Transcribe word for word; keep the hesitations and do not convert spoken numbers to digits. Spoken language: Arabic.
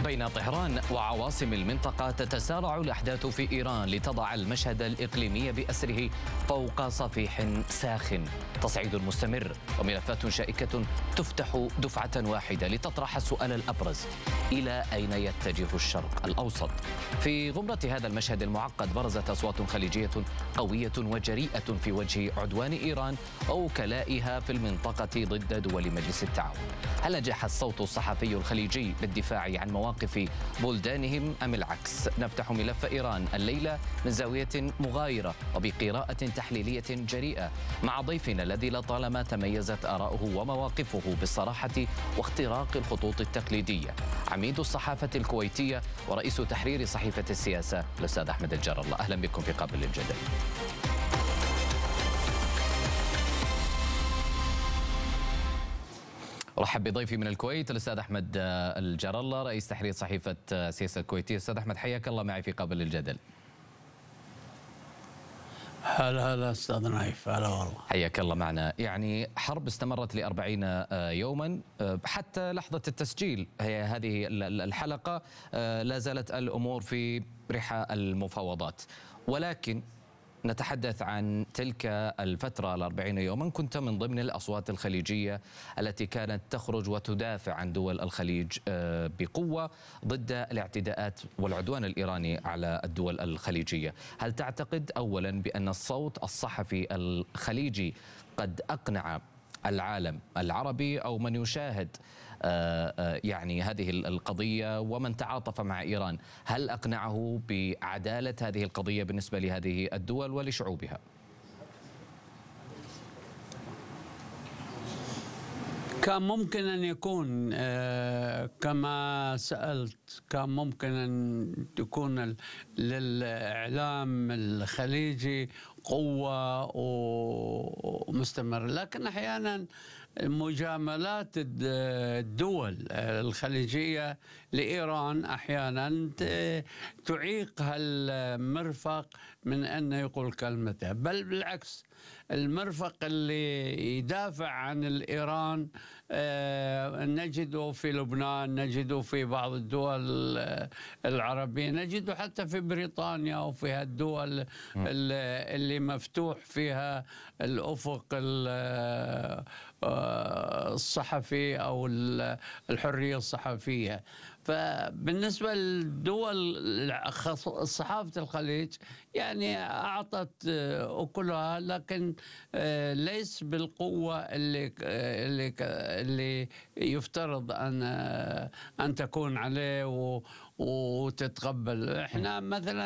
بين طهران وعواصم المنطقة تتسارع الأحداث في إيران لتضع المشهد الإقليمي بأسره فوق صفيح ساخن. تصعيد مستمر وملفات شائكة تفتح دفعة واحدة لتطرح السؤال الأبرز: إلى أين يتجه الشرق الأوسط؟ في غمرة هذا المشهد المعقد برزت أصوات خليجية قوية وجريئة في وجه عدوان إيران ووكلائها في المنطقة ضد دول مجلس التعاون. هل نجح الصوت الصحفي الخليجي بالدفاع عن مواقف بلدانهم أم العكس؟ نفتح ملف إيران الليلة من زاوية مغايرة وبقراءة تحليلية جريئة مع ضيفنا الذي لطالما تميزت آراؤه ومواقفه بالصراحة واختراق الخطوط التقليدية، عميد الصحافة الكويتية ورئيس تحرير صحيفة السياسة الأستاذ أحمد الجار الله. أهلا بكم في قابل للجدل. أرحب بضيفي من الكويت الأستاذ أحمد الجار الله رئيس تحرير صحيفة السياسة الكويتية. أستاذ أحمد حياك الله معي في قابل للجدل. هلا هلا أستاذ نايف، هلا والله. حياك الله معنا. يعني حرب استمرت لأربعين يوما حتى لحظة التسجيل هي هذه الحلقة، لا زالت الأمور في رحى المفاوضات، ولكن نتحدث عن تلك الفترة الأربعين يوما. كنت من ضمن الأصوات الخليجية التي كانت تخرج وتدافع عن دول الخليج بقوة ضد الاعتداءات والعدوان الإيراني على الدول الخليجية. هل تعتقد أولا بأن الصوت الصحفي الخليجي قد أقنع العالم العربي أو من يشاهد يعني هذه القضية ومن تعاطف مع إيران، هل أقنعه بعدالة هذه القضية بالنسبة لهذه الدول ولشعوبها؟ كان ممكن أن يكون كما سألت، كان ممكن أن تكون للإعلام الخليجي قوة ومستمرة، لكن أحيانا مجاملات الدول الخليجية لإيران أحيانا تعيق هالمرفق من أن يقول كلمته، بل بالعكس المرفق اللي يدافع عن الإيران نجده في لبنان، نجده في بعض الدول العربية، نجده حتى في بريطانيا وفي هالدول اللي مفتوح فيها الأفق الصحفي أو الحرية الصحفية. فبالنسبة للدول صحافة الخليج يعني أعطت أكلها، لكن ليس بالقوة اللي اللي اللي يفترض أن أن تكون عليه وتتقبل. إحنا مثلا